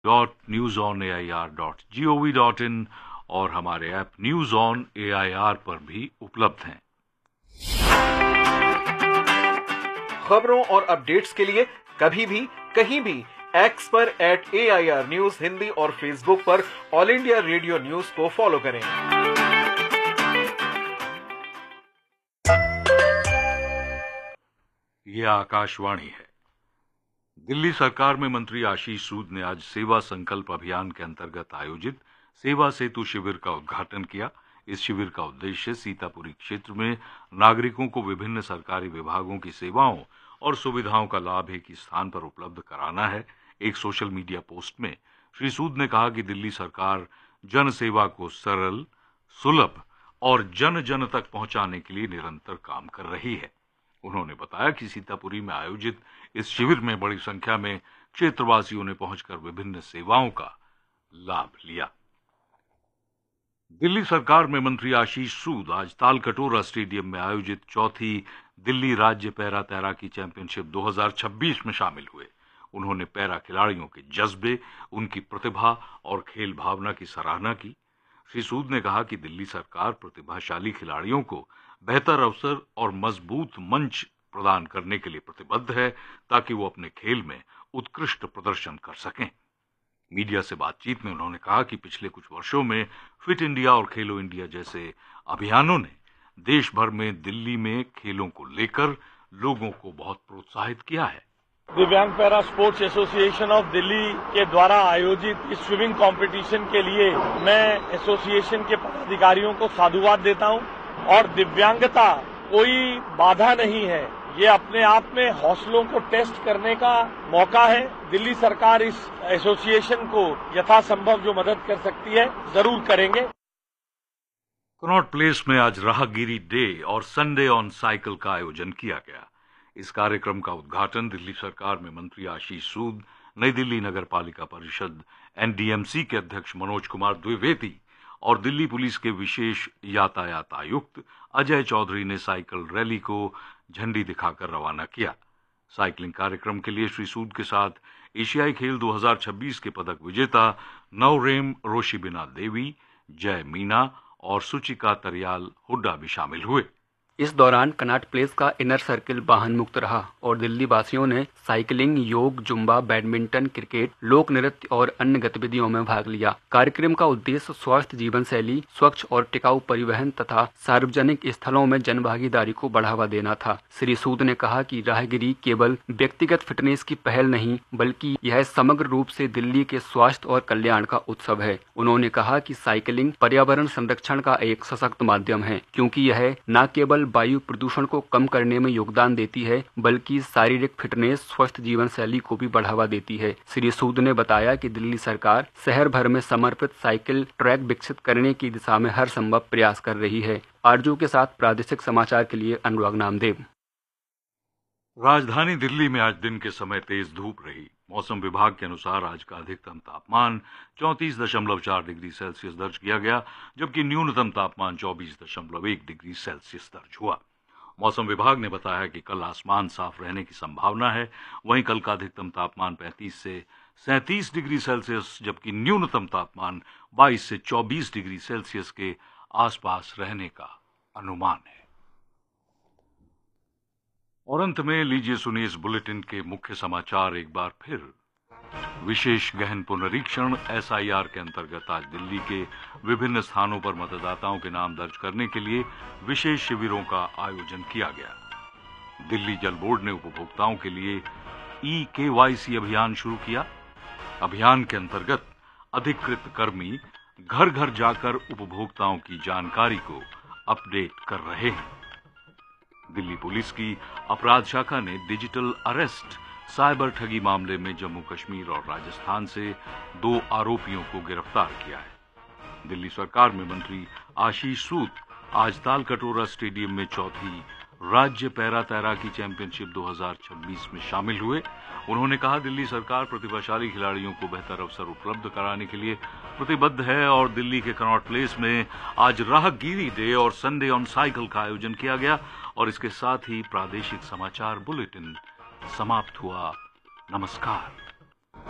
www.newsonair.gov.in और हमारे app news on AIR पर भी उपलब्ध हैं। खबरों और अपडेट्स के लिए कभी भी कहीं भी एक्स पर @AIR न्यूज हिंदी और फेसबुक पर ऑल इंडिया रेडियो न्यूज को फॉलो करें। यह आकाशवाणी है। दिल्ली सरकार में मंत्री आशीष सूद ने आज सेवा संकल्प अभियान के अंतर्गत आयोजित सेवा सेतु शिविर का उद्घाटन किया। इस शिविर का उद्देश्य सीतापुरी क्षेत्र में नागरिकों को विभिन्न सरकारी विभागों की सेवाओं और सुविधाओं का लाभ एक ही स्थान पर उपलब्ध कराना है। एक सोशल मीडिया पोस्ट में श्री सूद ने कहा कि दिल्ली सरकार जन सेवा को सरल, सुलभ और जन जन तक पहुंचाने के लिए निरंतर काम कर रही है। उन्होंने बताया कि सीतापुरी में आयोजित इस शिविर में बड़ी संख्या में क्षेत्रवासियों ने पहुंचकर विभिन्न सेवाओं का लाभ लिया। दिल्ली सरकार में मंत्री आशीष सूद आज तालकटोरा स्टेडियम में आयोजित चौथी दिल्ली राज्य पैरा तैराकी चैंपियनशिप 2026 में शामिल हुए। उन्होंने पैरा खिलाड़ियों के जज्बे, उनकी प्रतिभा और खेल भावना की सराहना की। श्री सूद ने कहा कि दिल्ली सरकार प्रतिभाशाली खिलाड़ियों को बेहतर अवसर और मजबूत मंच प्रदान करने के लिए प्रतिबद्ध है ताकि वो अपने खेल में उत्कृष्ट प्रदर्शन कर सकें। मीडिया से बातचीत में उन्होंने कहा कि पिछले कुछ वर्षों में फिट इंडिया और खेलो इंडिया जैसे अभियानों ने देश भर में दिल्ली में खेलों को लेकर लोगों को बहुत प्रोत्साहित किया है। दिव्यांग para sports association of Delhi के द्वारा आयोजित इस स्विमिंग कंपटीशन के लिए मैं एसोसिएशन के पदाधिकारियों को साधुवाद देता हूं और दिव्यांगता कोई बाधा नहीं है, ये अपने आप में हौसलों को टेस्ट करने का मौका है। दिल्ली सरकार इस एसोसिएशन को यथासंभव जो मदद कर सकती है जरूर करेंगे। कनॉट प्लेस में आज राहगीरी डे और संडे ऑन साइकिल का आयोजन किया गया। इस कार्यक्रम का उद्घाटन दिल्ली सरकार में मंत्री आशीष सूद, नई दिल्ली नगर पालिका परिषद NDMC के अध्यक्ष मनोज कुमार द्विवेदी और दिल्ली पुलिस के विशेष यातायात आयुक्त अजय चौधरी ने साइकिल रैली को झंडी दिखाकर रवाना किया। साइकिलिंग कार्यक्रम के लिए श्री सूद के साथ एशियाई खेल 2026 के पदक विजेता नवरेम रोशिबिना देवी, जय मीना और सुचिका तरियाल हुड्डा भी शामिल हुए। इस दौरान कनॉट प्लेस का इनर सर्किल वाहन मुक्त रहा और दिल्ली वासियों ने साइकिलिंग, योग, जुम्बा, बैडमिंटन, क्रिकेट, लोक नृत्य और अन्य गतिविधियों में भाग लिया। कार्यक्रम का उद्देश्य स्वस्थ जीवन शैली, स्वच्छ और टिकाऊ परिवहन तथा सार्वजनिक स्थलों में जनभागीदारी को बढ़ावा देना था। श्री सूद ने कहा कि राहगिरी केवल व्यक्तिगत फिटनेस की पहल नहीं बल्कि यह समग्र रूप से दिल्ली के स्वास्थ्य और कल्याण का उत्सव है। उन्होंने कहा कि साइकिलिंग पर्यावरण संरक्षण का एक सशक्त माध्यम है क्योंकि यह न केवल वायु प्रदूषण को कम करने में योगदान देती है बल्कि शारीरिक फिटनेस, स्वस्थ जीवन शैली को भी बढ़ावा देती है। श्री सूद ने बताया कि दिल्ली सरकार शहर भर में समर्पित साइकिल ट्रैक विकसित करने की दिशा में हर संभव प्रयास कर रही है। आरजू के साथ प्रादेशिक समाचार के लिए अनुराग नामदेव। राजधानी दिल्ली में आज दिन के समय तेज धूप रही। मौसम विभाग के अनुसार आज का अधिकतम तापमान 34.4 डिग्री सेल्सियस दर्ज किया गया, जबकि न्यूनतम तापमान 24.1 डिग्री सेल्सियस दर्ज हुआ। मौसम विभाग ने बताया कि कल आसमान साफ रहने की संभावना है। वहीं कल का अधिकतम तापमान 35 से 37 डिग्री सेल्सियस जबकि न्यूनतम तापमान 22 से 24 डिग्री सेल्सियस के आसपास रहने का अनुमान है। और अंत में लीजिए सुनिए इस बुलेटिन के मुख्य समाचार एक बार फिर। विशेष गहन पुनरीक्षण SIR के अंतर्गत आज दिल्ली के विभिन्न स्थानों पर मतदाताओं के नाम दर्ज करने के लिए विशेष शिविरों का आयोजन किया गया। दिल्ली जल बोर्ड ने उपभोक्ताओं के लिए eKYC अभियान शुरू किया। अभियान के अंतर्गत अधिकृत कर्मी घर घर जाकर उपभोक्ताओं की जानकारी को अपडेट कर रहे हैं। दिल्ली पुलिस की अपराध शाखा ने डिजिटल अरेस्ट साइबर ठगी मामले में जम्मू कश्मीर और राजस्थान से 2 आरोपियों को गिरफ्तार किया है। दिल्ली सरकार में मंत्री आशीष सूद आज तालकटोरा स्टेडियम में चौथी राज्य पैरा तैराकी चैंपियनशिप 2026 में शामिल हुए। उन्होंने कहा दिल्ली सरकार प्रतिभाशाली खिलाड़ियों को बेहतर अवसर उपलब्ध कराने के लिए प्रतिबद्ध है और दिल्ली के कनॉट प्लेस में आज राहगीरी डे और संडे ऑन साइकिल का आयोजन किया गया। और इसके साथ ही प्रादेशिक समाचार बुलेटिन समाप्त हुआ। नमस्कार।